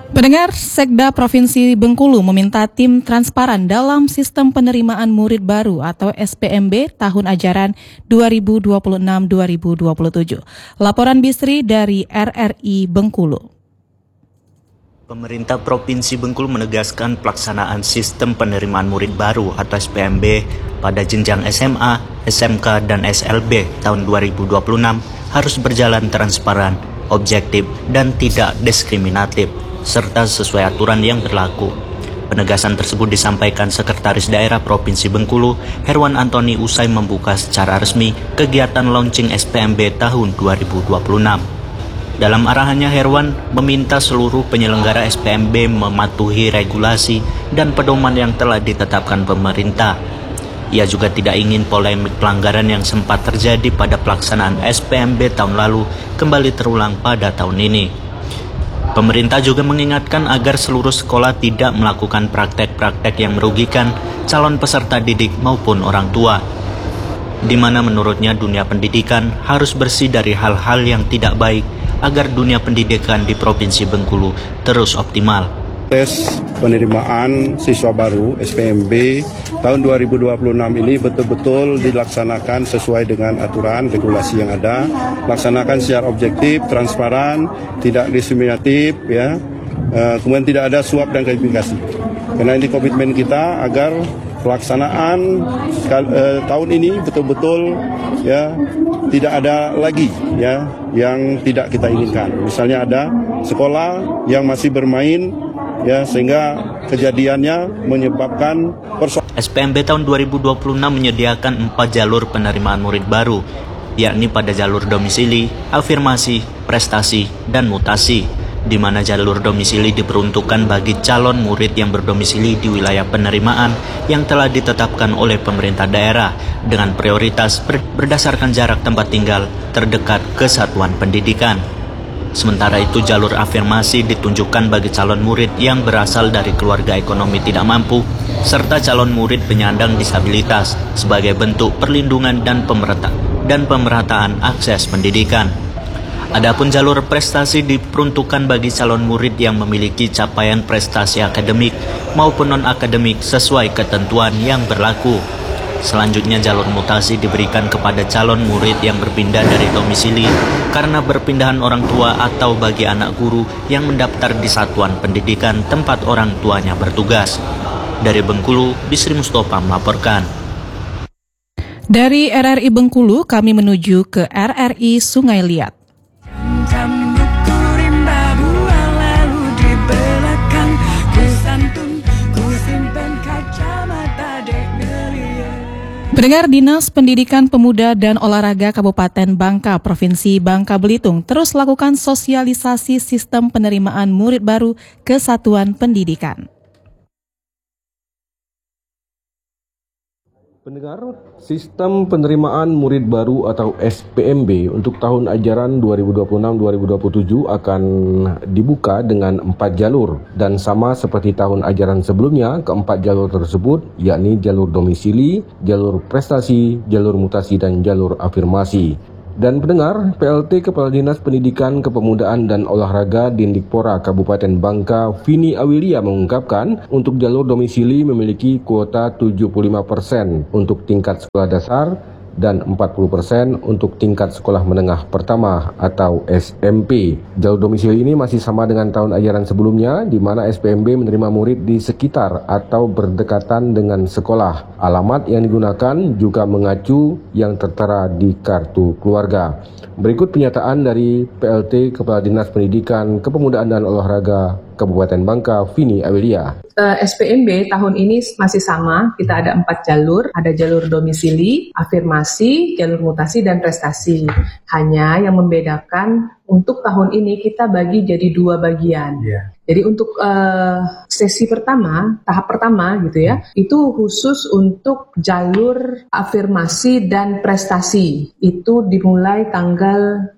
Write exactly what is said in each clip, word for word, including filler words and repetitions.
Pendengar, Sekda Provinsi Bengkulu meminta tim transparan dalam sistem penerimaan murid baru atau S P M B tahun ajaran dua ribu dua puluh enam dua ribu dua puluh tujuh. Laporan Bisri dari R R I Bengkulu. Pemerintah Provinsi Bengkulu menegaskan pelaksanaan sistem penerimaan murid baru atau S P M B pada jenjang S M A, S M K, dan S L B tahun dua ribu dua puluh enam harus berjalan transparan, objektif, dan tidak diskriminatif, serta sesuai aturan yang berlaku. Penegasan tersebut disampaikan Sekretaris Daerah Provinsi Bengkulu, Herwan Antoni, usai membuka secara resmi kegiatan launching S P M B tahun dua ribu dua puluh enam. Dalam arahannya, Herwan meminta seluruh penyelenggara S P M B mematuhi regulasi dan pedoman yang telah ditetapkan pemerintah. Ia juga tidak ingin polemik pelanggaran yang sempat terjadi pada pelaksanaan S P M B tahun lalu kembali terulang pada tahun ini. Pemerintah juga mengingatkan agar seluruh sekolah tidak melakukan praktek-praktek yang merugikan calon peserta didik maupun orang tua, di mana menurutnya dunia pendidikan harus bersih dari hal-hal yang tidak baik agar dunia pendidikan di Provinsi Bengkulu terus optimal. Tes penerimaan siswa baru S P M B tahun dua ribu dua puluh enam ini betul-betul dilaksanakan sesuai dengan aturan regulasi yang ada, laksanakan secara objektif, transparan, tidak diskriminatif, ya. E, kemudian tidak ada suap dan gratifikasi. Karena ini komitmen kita agar pelaksanaan e, tahun ini betul-betul, ya, tidak ada lagi, ya, yang tidak kita inginkan. Misalnya ada sekolah yang masih bermain, ya, sehingga kejadiannya menyebabkan persoalan. S P M B tahun dua ribu dua puluh enam menyediakan empat jalur penerimaan murid baru, yakni pada jalur domisili, afirmasi, prestasi, dan mutasi, di mana jalur domisili diperuntukkan bagi calon murid yang berdomisili di wilayah penerimaan yang telah ditetapkan oleh pemerintah daerah dengan prioritas berdasarkan jarak tempat tinggal terdekat ke satuan pendidikan. Sementara itu, jalur afirmasi ditunjukkan bagi calon murid yang berasal dari keluarga ekonomi tidak mampu serta calon murid penyandang disabilitas sebagai bentuk perlindungan dan pemerata dan pemerataan akses pendidikan. Adapun jalur prestasi diperuntukkan bagi calon murid yang memiliki capaian prestasi akademik maupun non-akademik sesuai ketentuan yang berlaku. Selanjutnya, jalur mutasi diberikan kepada calon murid yang berpindah dari domisili karena berpindahan orang tua atau bagi anak guru yang mendaftar di satuan pendidikan tempat orang tuanya bertugas. Dari Bengkulu, Bisri Mustofa melaporkan. Dari R R I Bengkulu, kami menuju ke R R I Sungai Liat. Pendengar, Dinas Pendidikan Pemuda dan Olahraga Kabupaten Bangka, Provinsi Bangka Belitung terus lakukan sosialisasi sistem penerimaan murid baru ke satuan pendidikan. Pendengar, sistem penerimaan murid baru atau S P M B untuk tahun ajaran dua ribu dua puluh enam dua ribu dua puluh tujuh akan dibuka dengan empat jalur dan sama seperti tahun ajaran sebelumnya. Keempat jalur tersebut yakni jalur domisili, jalur prestasi, jalur mutasi, dan jalur afirmasi. Dan pendengar, P L T Kepala Dinas Pendidikan Kepemudaan dan Olahraga Dindikpora Kabupaten Bangka, Vini Awilia, mengungkapkan untuk jalur domisili memiliki kuota tujuh puluh lima persen untuk tingkat sekolah dasar dan empat puluh persen untuk tingkat sekolah menengah pertama atau S M P. Jalur domisili ini masih sama dengan tahun ajaran sebelumnya, di mana S P M B menerima murid di sekitar atau berdekatan dengan sekolah. Alamat yang digunakan juga mengacu yang tertera di kartu keluarga. Berikut pernyataan dari P L T Kepala Dinas Pendidikan Kepemudaan dan Olahraga Kabupaten Bangka, Vini Awilia. Uh, S P M B tahun ini masih sama, kita ada empat jalur, ada jalur domisili, afirmasi, jalur mutasi, dan prestasi. Hanya yang membedakan untuk tahun ini kita bagi jadi dua bagian. Yeah. Jadi untuk uh, sesi pertama, tahap pertama gitu ya, hmm. itu khusus untuk jalur afirmasi dan prestasi. Itu dimulai tanggal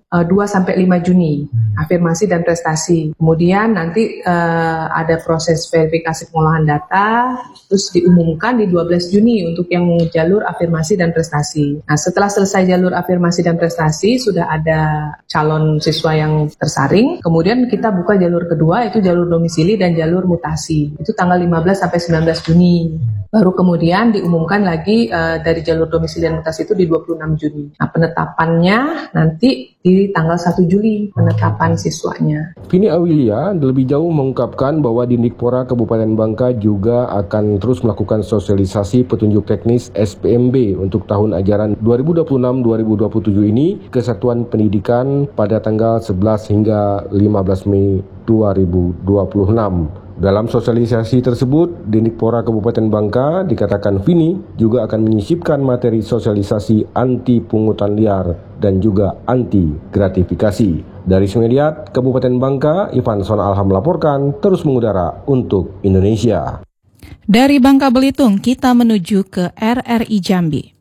uh, dua sampai lima Juni, afirmasi dan prestasi. Kemudian nanti uh, ada proses verifikasi pengolahan data, terus diumumkan di dua belas Juni untuk yang jalur afirmasi dan prestasi. Nah, setelah selesai jalur afirmasi dan prestasi, sudah ada calon siswa yang tersaring. Kemudian kita buka jalur kedua, yaitu jalur domisili dan jalur mutasi. Itu tanggal lima belas sampai sembilan belas Juni. Baru kemudian diumumkan lagi uh, dari jalur domisili dan mutasi itu di dua puluh enam Juni. Nah, penetapannya nanti di tanggal satu Juli, penetapan siswanya. Vini Awilia lebih jauh mengungkapkan bahwa Dindikpora Kabupaten Bangka juga akan terus melakukan sosialisasi petunjuk teknis S P M B untuk tahun ajaran dua ribu dua puluh enam dua ribu dua puluh tujuh ini ke Satuan Pendidikan pada tanggal sebelas hingga lima belas Mei dua ribu dua puluh enam. Dalam sosialisasi tersebut, Dindikpora Kabupaten Bangka dikatakan Vini juga akan menyisipkan materi sosialisasi anti pungutan liar dan juga anti gratifikasi. Dari Semediat, Kabupaten Bangka, Ivan Sonalham melaporkan terus mengudara untuk Indonesia. Dari Bangka Belitung, kita menuju ke R R I Jambi.